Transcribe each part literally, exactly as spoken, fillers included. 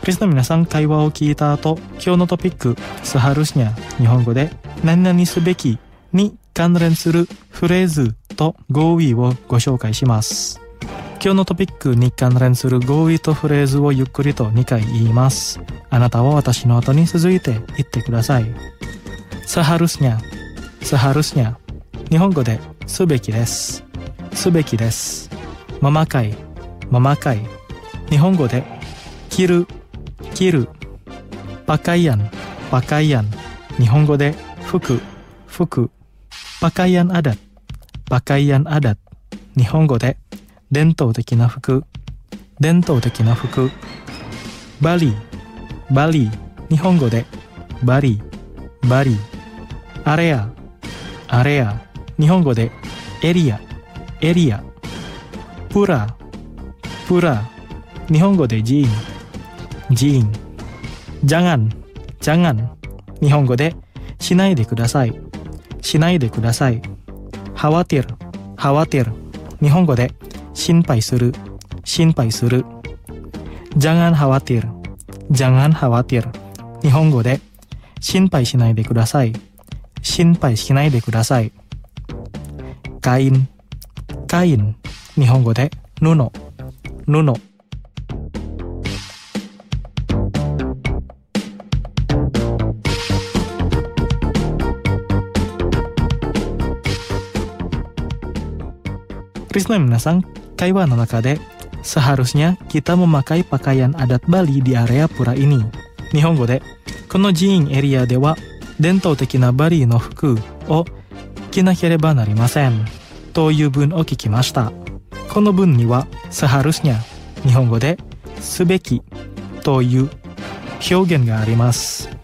リスの皆さん、会話を聞いた後、今日のトピックスハルシニャ、日本語で何々すべきに関連するフレーズと語彙をご紹介します。今日のトピックに関連する語彙とフレーズをゆっくりとにかい言います。あなたは私の後に続いて言ってください。スハルシニャ、スハルシニャ、日本語ですべきです。すべきです。ママ会、ママ会、日本語で着る、着る。パカイアン、パカイアン、日本語で服、服。パカイアンアダッ、パカイアンアダッ、日本語で伝統的な服、伝統的な服。バリー、バリー、日本語でバリー、バリー。アレア、アレア、日本語でエリア、エリア。プラ、プラ、日本語でジーン、ジーン。ジャガン、ジャガン、日本語でしないでください、しないでください。ハワティル、ハワティル、日本語で心配する、心配する。ジャガンハワティル、ジャガンハワティル、日本語で心配しないでください、心配しないでください。カイン、カイン、日本語で布、布。Krisna minasan, kaiwa no nakade, seharusnya kita memakai pakaian adat Bali di area pura ini. Nihongo de, kono jiin area de wa dentou teki na Bali no fuku o kinakereba narimasen. という文を聞きました。この文にはseharusnya、日本語ですべきという表現があります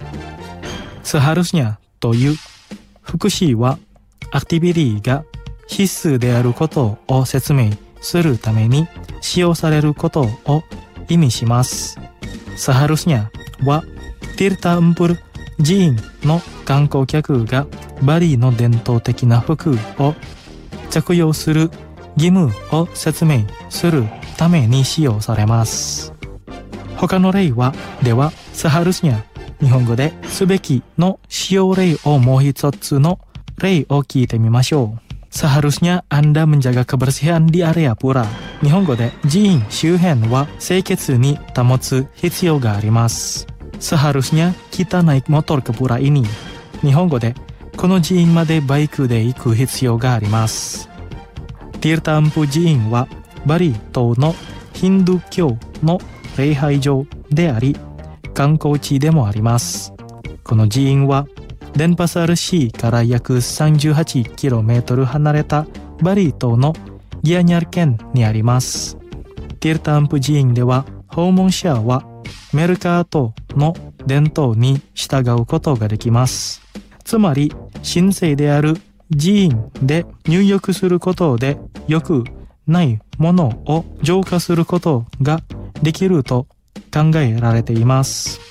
。seharusnya という副詞はアクティビティが必須であることを説明するために使用されることを意味します。seharusnya はティルタンプル寺院の観光客がバリの伝統的な服を着用する義務を説明するために使用されます。他の例はではseharusnya、日本語ですべきの使用例をもう一つの例を聞いてみましょう。seharusnya Anda menjaga kebersihan di area pura。日本語で寺院周辺は清潔に保つ必要があります。seharusnya kita naik motor ke pura ini。日本語でこの寺院までバイクで行く必要があります。ティルタンプ寺院はバリ島のヒンドゥー教の礼拝場であり観光地でもあります。この寺院はデンパサル市から約 さんじゅうはちキロメートル 離れたバリ島のギアニャル県にあります。ティルタンプ寺院では訪問者はメルカートの伝統に従うことができます。つまり神聖である寺院で入浴することで良くないものを浄化することができると考えられています。